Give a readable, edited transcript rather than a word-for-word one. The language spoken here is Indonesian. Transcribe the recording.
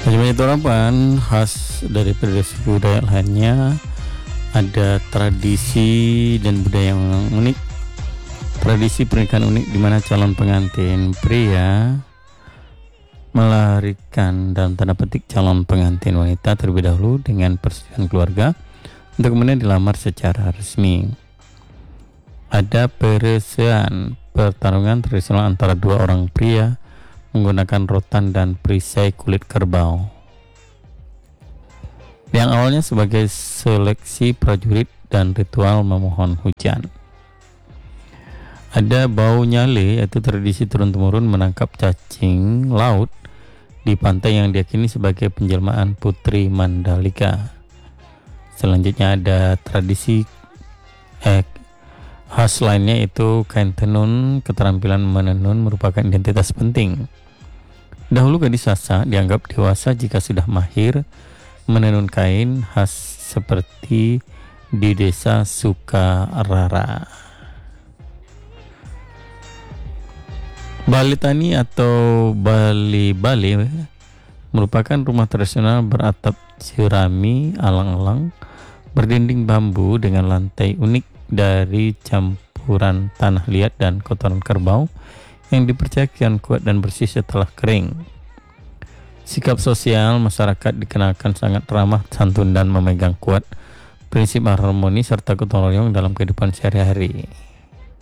Sebagai terapan khas dari suku budaya lainnya, ada tradisi dan budaya yang unik. Tradisi pernikahan unik di mana calon pengantin pria melarikan dalam tanda petik calon pengantin wanita terlebih dahulu dengan persetujuan keluarga untuk kemudian dilamar secara resmi. Ada peresean, pertarungan tradisional antara dua orang pria menggunakan rotan dan perisai kulit kerbau. Yang awalnya sebagai seleksi prajurit dan ritual memohon hujan. Ada bau nyale, yaitu tradisi turun-temurun menangkap cacing laut di pantai yang diyakini sebagai penjelmaan Putri Mandalika. Selanjutnya ada tradisi khas lainnya, yaitu kain tenun. Keterampilan menenun merupakan identitas penting. Dahulu gadis Sasak dianggap dewasa jika sudah mahir menenun kain khas seperti di desa Sukarara. Bali Tani atau Bali merupakan rumah tradisional beratap jerami alang-alang berdinding bambu dengan lantai unik dari campuran tanah liat dan kotoran kerbau yang dipercaya kian kuat dan bersih setelah kering. Sikap sosial masyarakat dikenalkan sangat ramah, santun dan memegang kuat prinsip harmoni serta gotong royong dalam kehidupan sehari-hari.